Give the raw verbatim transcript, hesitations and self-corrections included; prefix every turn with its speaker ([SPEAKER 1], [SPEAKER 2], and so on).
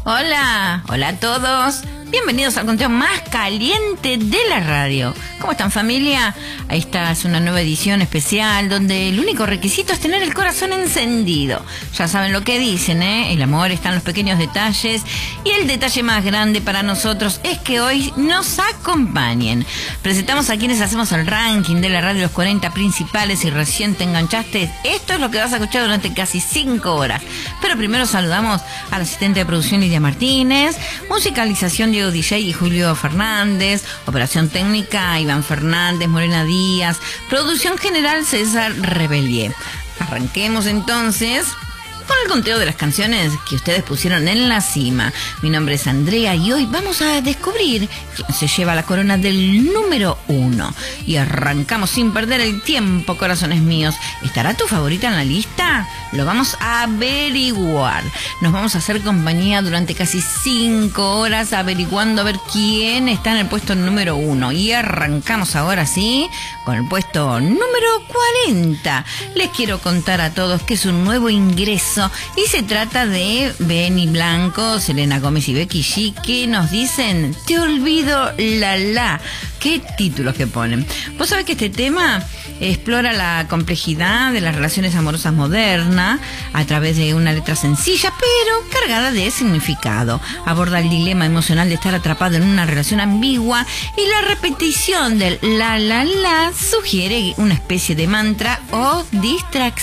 [SPEAKER 1] Hola, hola a todos. Bienvenidos al conteo más caliente de la radio. ¿Cómo están, familia? Esta es una nueva edición especial donde el único requisito es tener el corazón encendido. Ya saben lo que dicen, ¿eh? El amor está en los pequeños detalles y el detalle más grande para nosotros es que hoy nos acompañen. Presentamos a quienes hacemos el ranking de la radio, los cuarenta principales, y recién te enganchaste. Esto es lo que vas a escuchar durante casi cinco horas. Pero primero saludamos al asistente de producción Lidia Martínez, musicalización Diego D J y Julio Fernández, operación técnica Iván Fernández, Morena Díaz, producción general César Rebelier. Arranquemos entonces con el conteo de las canciones que ustedes pusieron en la cima. Mi nombre es Andrea y hoy vamos a descubrir quién se lleva la corona del número uno. Y arrancamos sin perder el tiempo, corazones míos. ¿Estará tu favorita en la lista? Lo vamos a averiguar. Nos vamos a hacer compañía durante casi cinco horas averiguando a ver quién está en el puesto número uno. Y arrancamos ahora sí con el puesto número cuarenta. Les quiero contar a todos que es un nuevo ingreso y se trata de Benny Blanco, Selena Gómez y Becky G, que nos dicen Te olvido la la. Qué títulos que ponen. Vos sabés que este tema explora la complejidad de las relaciones amorosas modernas a través de una letra sencilla pero cargada de significado. Aborda el dilema emocional de estar atrapado en una relación ambigua y la repetición del la la la sugiere una especie de mantra o distracción.